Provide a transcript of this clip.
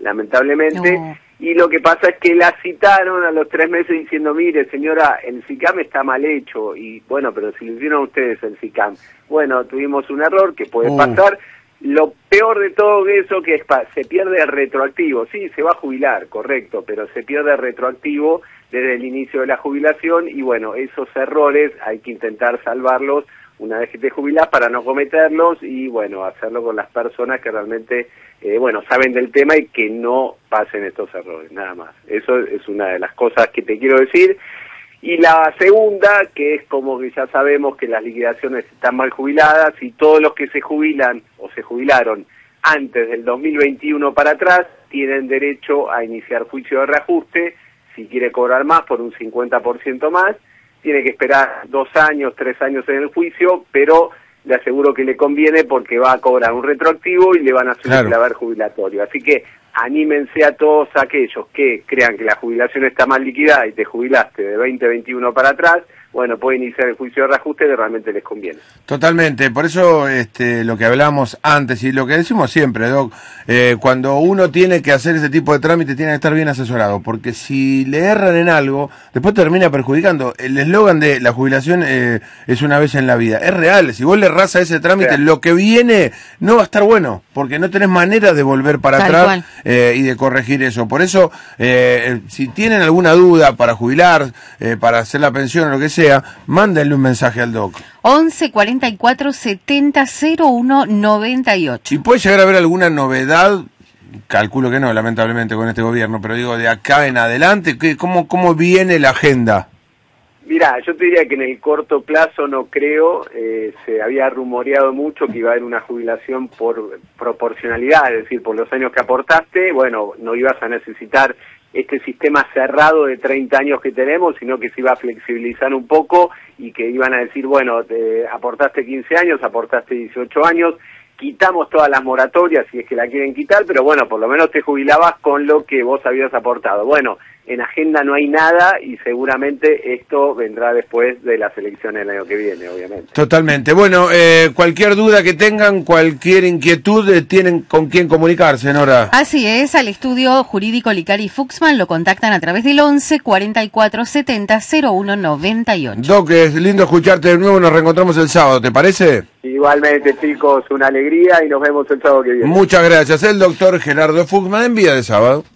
lamentablemente. No. Y lo que pasa es que la citaron a los 3 meses diciendo, mire señora, el SICAM está mal hecho. Y bueno, pero si lo hicieron ustedes el SICAM. Bueno, tuvimos un error que puede pasar. Lo peor de todo eso que se pierde el retroactivo. Sí, se va a jubilar, correcto, pero se pierde el retroactivo desde el inicio de la jubilación y bueno, esos errores hay que intentar salvarlos una vez que te jubilás para no cometerlos y bueno, hacerlo con las personas que realmente, saben del tema y que no pasen estos errores, nada más. Eso es una de las cosas que te quiero decir. Y la segunda, que es como que ya sabemos que las liquidaciones están mal jubiladas y todos los que se jubilan o se jubilaron antes del 2021 para atrás tienen derecho a iniciar juicio de reajuste. Si quiere cobrar más por un 50% más, tiene que esperar 2 años, 3 años en el juicio, pero le aseguro que le conviene porque va a cobrar un retroactivo y le van a hacer un clavar jubilatorio. Así que anímense a todos aquellos que crean que la jubilación está mal liquidada y te jubilaste de 2021 para atrás, bueno, pueden iniciar el juicio de reajuste que realmente les conviene. Totalmente, por eso lo que hablamos antes y lo que decimos siempre, Doc, cuando uno tiene que hacer ese tipo de trámites tiene que estar bien asesorado, porque si le erran en algo, después termina perjudicando. El eslogan de la jubilación es una vez en la vida, es real, si vos le errás a ese trámite, lo que viene no va a estar bueno, porque no tenés manera de volver para atrás y de corregir eso. Por eso, si tienen alguna duda para jubilar, para hacer la pensión o lo que sea, mándenle un mensaje al Doc. 11 44 70 01 98. ¿Y puede llegar a haber alguna novedad? Calculo que no, lamentablemente, con este gobierno, pero digo, de acá en adelante, ¿cómo viene la agenda? Mirá, yo te diría que en el corto plazo no creo, se había rumoreado mucho que iba a haber una jubilación por proporcionalidad, es decir, por los años que aportaste, bueno, no ibas a necesitar este sistema cerrado de 30 años que tenemos, sino que se iba a flexibilizar un poco y que iban a decir, bueno, aportaste 15 años, aportaste 18 años, quitamos todas las moratorias si es que la quieren quitar, pero bueno, por lo menos te jubilabas con lo que vos habías aportado. Bueno, en agenda no hay nada y seguramente esto vendrá después de las elecciones del año que viene, obviamente. Totalmente. Bueno, cualquier duda que tengan, cualquier inquietud, tienen con quién comunicarse, Nora. Así es, al estudio jurídico Licari Fuxman lo contactan a través del 11 44 70 01 98. Doc, es lindo escucharte de nuevo, nos reencontramos el sábado, ¿te parece? Igualmente, chicos, una alegría y nos vemos el sábado que viene. Muchas gracias. El doctor Gerardo Fuxman en Vía de Sábado.